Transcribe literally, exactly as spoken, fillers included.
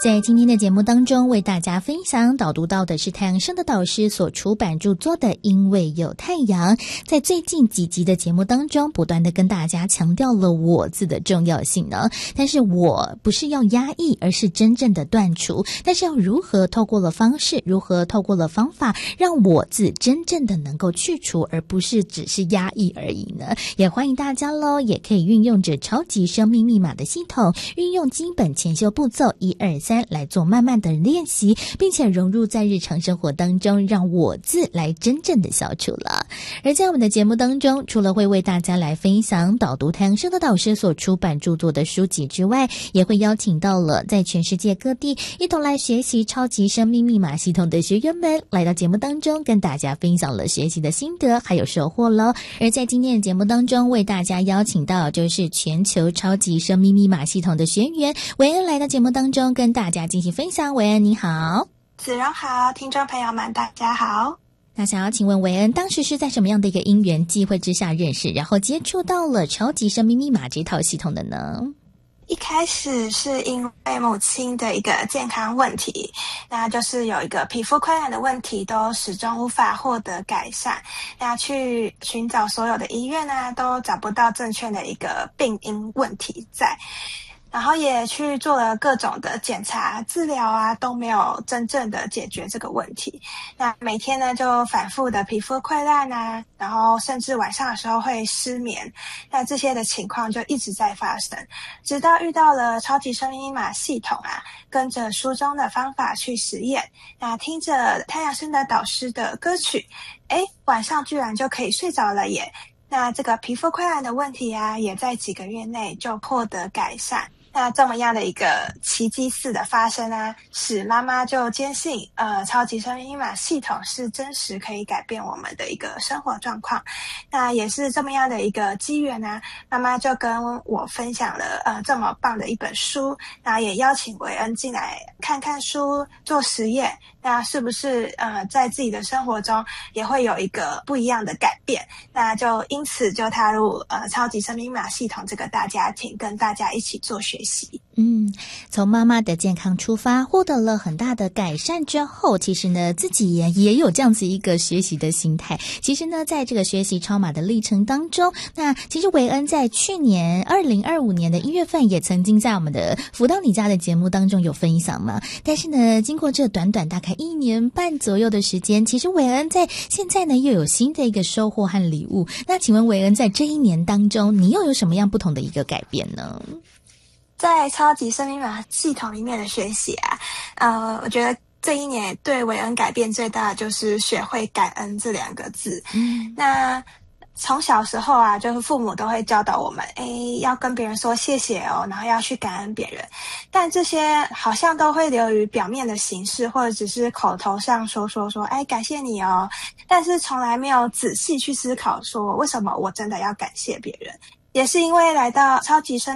在今天的节目当中，为大家分享导读到的是太阳升的导师所出版著作的《因为有太阳》。在最近几集的节目当中，不断的跟大家强调了我字的重要性呢。但是我不是要压抑，而是真正的断除。但是要如何透过了方式，如何透过了方法，让我字真正的能够去除，而不是只是压抑而已呢？也欢迎大家咯，也可以运用着超级生命密码的系统，运用基本前修步骤一二三来做慢慢的练习，并且融入在日常生活当中，让我字来真正的消除了。而在我们的节目当中，除了会为大家来分享导读太阳升的导师所出版著作的书籍之外，也会邀请到了在全世界各地一同来学习超级生命密码系统的学员们来到节目当中，跟大家分享了学习的心得还有收获咯。而在今天的节目当中，为大家邀请到就是全球超级生命密码系统的学员韦恩来到节目当中，跟大家进行分享。韦恩你好。 子荣好，听众朋友们大家好。 那想要请问韦恩，当时是在什么样的一个因缘际会之下认识，然后接触到了超级生命密码这套系统的呢？ 一开始是因为母亲的一个健康问题，那就是有一个皮肤溃烂的问题，都始终无法获得改善。那去寻找所有的医院啊，都找不到正确的一个病因问题在。然后也去做了各种的检查治疗啊，都没有真正的解决这个问题。那每天呢就反复的皮肤溃烂啊，然后甚至晚上的时候会失眠，那这些的情况就一直在发生，直到遇到了超级生命密码系统啊，跟着书中的方法去实验，那听着太阳升的导师的歌曲，诶，晚上居然就可以睡着了耶。那这个皮肤溃烂的问题啊，也在几个月内就获得改善。那这么样的一个奇迹似的发生啊，使妈妈就坚信呃，超级生命密码系统是真实可以改变我们的一个生活状况。那也是这么样的一个机缘啊，妈妈就跟我分享了呃这么棒的一本书，那也邀请韦恩进来看看书做实验，那是不是呃在自己的生活中也会有一个不一样的改变。那就因此就踏入呃超级生命密码系统这个大家庭，跟大家一起做学习。 嗯，从妈妈的健康出发，获得了很大的改善之后，其实呢自己也也有这样子一个学习的心态。其实呢在这个学习超码的历程当中，那其实韦恩在去年二零二五年的一月份也曾经在我们的辅导你家的节目当中有分享嘛。但是呢经过这短短大概一年半左右的时间，其实韦恩在现在呢又有新的一个收获和礼物。那请问韦恩在这一年当中，你又有什么样不同的一个改变呢？ 在超级生命密码系统里面的学习啊，呃，我觉得这一年对韦恩改变最大的就是学会感恩这两个字。嗯，那从小时候啊，就是父母都会教导我们，诶，要跟别人说谢谢哦，然后要去感恩别人。但这些好像都会流于表面的形式，或者只是口头上说说说，哎，感谢你哦。但是从来没有仔细去思考说，为什么我真的要感谢别人。也是因为来到超级生